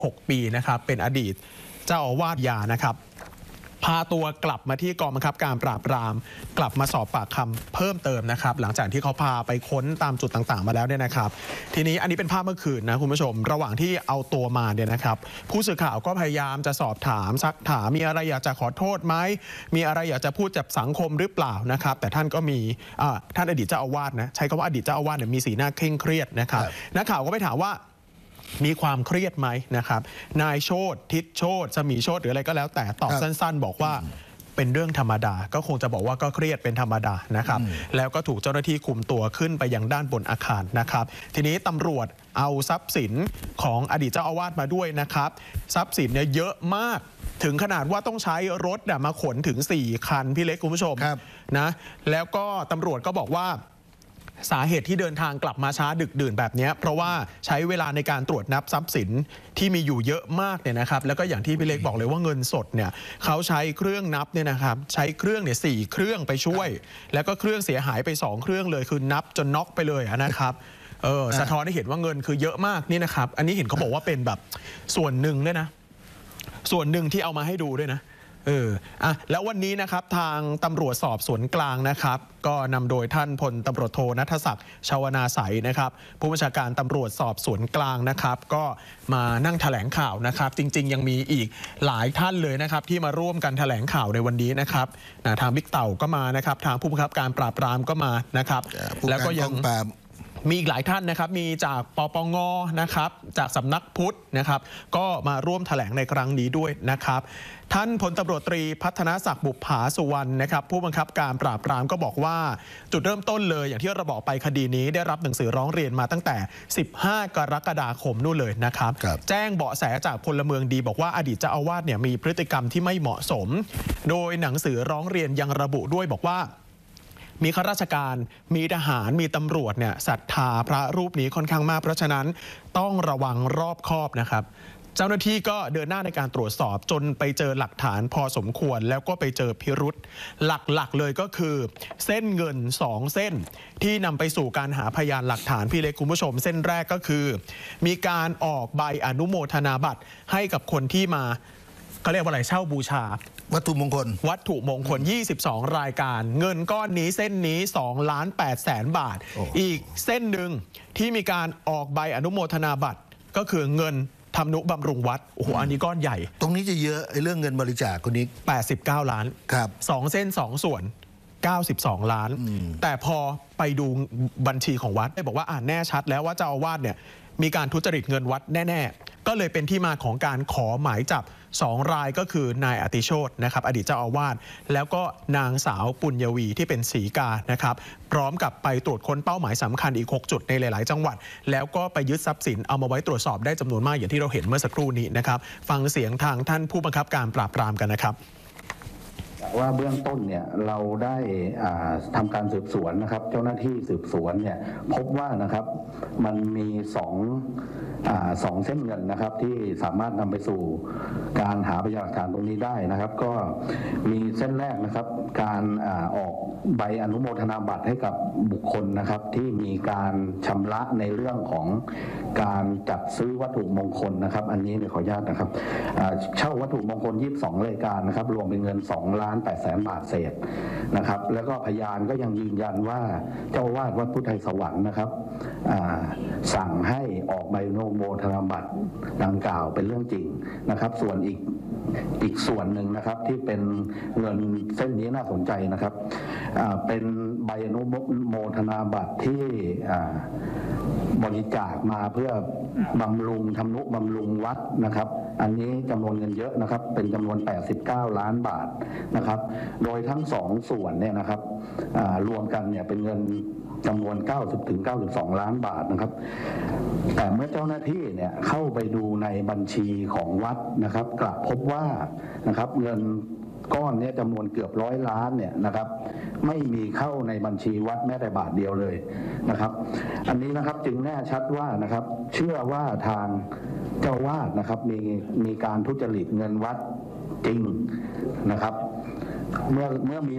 6 ปีนะครับเป็นอดีตเจ้าอาวาสยานะครับพาตัวกลับมาที่กองบังคับการปราบปรามกลับมาสอบปากคำเพิ่มเติมนะครับหลังจากที่เขาพาไปค้นตามจุดต่างๆมาแล้วเนี่ยนะครับทีนี้อันนี้เป็นภาพเมื่อคืนนะคุณผู้ชมระหว่างที่เอาตัวมาเนี่ยนะครับผู้สื่อข่าวก็พยายามจะสอบถามซักถามมีอะไรอยากจะขอโทษไหมมีอะไรอยากจะพูดกับสังคมหรือเปล่านะครับแต่ท่านก็มีท่านอดีตเจ้าอาวาสนะใช้คำว่าอดีตเจ้าอาวาสเนี่ยมีสีหน้าเคร่งเครียดนะครับนักข่าวก็ไปถามว่ามีความเครียดไหมนะครับนายโชติทิศโชติสมีโชติหรืออะไรก็แล้วแต่ตอบสั้นๆบอกว่าเป็นเรื่องธรรมดาก็คงจะบอกว่าก็เครียดเป็นธรรมดานะครับแล้วก็ถูกเจ้าหน้าที่คุมตัวขึ้นไปยังด้านบนอาคารนะครับทีนี้ตำรวจเอาทรัพย์สินของอดีตเจ้าอาวาสมาด้วยนะครับทรัพย์สินเนี่ยเยอะมากถึงขนาดว่าต้องใช้รถมาขนถึง4 คันพี่เล็กคุณผู้ชมนะแล้วก็ตำรวจก็บอกว่าสาเหตุที่เดินทางกลับมาช้าดึกดื่นแบบนี้เพราะว่าใช้เวลาในการตรวจนับทรัพย์สินที่มีอยู่เยอะมากเนี่ยนะครับแล้วก็อย่างที่พี่เล็กบอกเลยว่าเงินสดเนี่ยเขาใช้เครื่องนับเนี่ยนะครับใช้เครื่องเนี่ย4 เครื่องไปช่วยแล้วก็เครื่องเสียหายไป2 เครื่องเลยคือนับจนน็อกไปเลยนะครับสะท้อนให้เห็นว่าเงินคือเยอะมากนี่นะครับอันนี้เห็นเขาบอกว่าเป็นแบบส่วนหนึ่งด้วยนะส่วนหนึ่งที่เอามาให้ดูด้วยนะแล้ววันนี้นะครับทางตำรวจสอบสวนกลางนะครับก็นำโดยท่านพลตำรวจโทณัฐศักดิ์ชวนาไสยนะครับผู้บัญชาการตำรวจสอบสวนกลางนะครับก็มานั่งแถลงข่าวนะครับจริงๆยังมีอีกหลายท่านเลยนะครับที่มาร่วมกันแถลงข่าวในวันนี้นะครับทางบิ๊กเต่าก็มานะครับทางผู้บังคับการปราบปรามก็มานะครับแล้วก็ยังมีอีกหลายท่านนะครับมีจากปปงนะครับจากสำนักพุทธนะครับก็มาร่วมแถลงในครั้งนี้ด้วยนะครับท่านพลตำรวจตรีพัฒนศักดิ์บุปผาสุวรรณนะครับผู้บังคับการปราบปรามก็บอกว่าจุดเริ่มต้นเลยอย่างที่เราบอกไปคดีนี้ได้รับหนังสือร้องเรียนมาตั้งแต่15 กรกฎาคมนู่นเลยนะครับแจ้งเบาะแสจากพลเมืองดีบอกว่าอดีตเจ้าอาวาสเนี่ยมีพฤติกรรมที่ไม่เหมาะสมโดยหนังสือร้องเรียนยังระบุด้วยบอกว่ามีข้าราชการมีทหารมีตำรวจเนี่ยศรัทธาพระรูปนี้ค่อนข้างมากเพราะฉะนั้นต้องระวังรอบคอบนะครับเจ้าหน้าที่ก็เดินหน้าในการตรวจสอบจนไปเจอหลักฐานพอสมควรแล้วก็ไปเจอพิรุธหลักๆเลยก็คือเส้นเงิน2 เส้นที่นำไปสู่การหาพยานหลักฐานพี่เล็กคุณผู้ชมเส้นแรกก็คือมีการออกใบอนุโมทนาบัตรให้กับคนที่มาเขาเรียกว่าอะไรเช่าบูชาวัตถุมงคล 22 รายการเงินก้อนนี้เส้นนี้2,800,000 บาทอีกเส้นหนึ่งที่มีการออกใบอนุโมทนาบัตรก็คือเงินทำนุบำรุงวัดโอ้โหอันนี้ก้อนใหญ่ตรงนี้จะเยอะไอ้เรื่องเงินบริจาคคนนี้ 89 ล้านครับ 2 เส้น 2 ส่วน92 ล้านแต่พอไปดูบัญชีของวัดได้บอกว่าแน่ชัดแล้วว่าเจ้าอาวาสเนี่ยมีการทุจริตเงินวัดแน่ๆก็เลยเป็นที่มาของการขอหมายจับ2 รายก็คือนายอติโชตินะครับอดีตเจ้าอาวาสแล้วก็นางสาวปุญญวีที่เป็นศรีกานะครับพร้อมกับไปตรวจค้นเป้าหมายสำคัญอีก6 จุดในหลายๆจังหวัดแล้วก็ไปยึดทรัพย์สินเอามาไว้ตรวจสอบได้จำนวนมากอย่างที่เราเห็นเมื่อสักครู่นี้นะครับฟังเสียงทางท่านผู้บังคับการปราบปรามกันนะครับว่าเบื้องต้นเนี่ยเราได้ทำการสืบสวนนะครับเจ้าหน้าที่สืบสวนเนี่ยพบว่านะครับมันมีสองเส้นเงินนะครับที่สามารถนำไปสู่การหาพยานหลักฐานตรงนี้ได้นะครับก็มีเส้นแรกนะครับการออกใบอนุโมทนาบัตรให้กับบุคคลนะครับที่มีการชำระในเรื่องของการจัดซื้อวัตถุมงคลนะครับอันนี้ขออนุญาตนะครับเช่าวัตถุมงคล22 รายการนะครับรวมเป็นเงิน2,800,000 บาทเศษนะครับแล้วก็พยานก็ยังยืนยันว่าเจ้าอาวาสวัดพุทธไทยสวรรค์นะครับสั่งให้ออกใบอนุโมทนาบัตรดังกล่าวเป็นเรื่องจริงนะครับส่วนอีกส่วนหนึ่งนะครับที่เป็นเงินเส้นนี้น่าสนใจนะครับเป็นใบอนุโมทนาบัตรที่บริจาคมาเพื่อบำรุงทำนุบำรุงวัดนะครับอันนี้จำนวนเงินเยอะนะครับเป็นจำนวน89 ล้านบาทนะครับโดยทั้ง2 ส่วนเนี่ยนะครับรวมกันเนี่ยเป็นเงินจำนวน90-92 ล้านบาทนะครับแต่เมื่อเจ้าหน้าที่เนี่ยเข้าไปดูในบัญชีของวัดนะครับกลับพบว่านะครับเงินก้อนนี้จำนวนเกือบ100 ล้านเนี่ยนะครับไม่มีเข้าในบัญชีวัดแม้แต่บาทเดียวเลยนะครับอันนี้นะครับจึงแน่ชัดว่านะครับเชื่อว่าทางเจ้าวาดนะครับมีการทุจริตเงินวัดจริงนะครับเมื่อมี